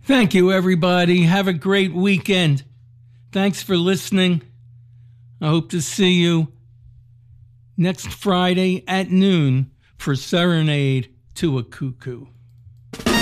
Thank you, everybody. Have a great weekend. Thanks for listening. I hope to see you next Friday at noon for Serenade to a Cuckoo.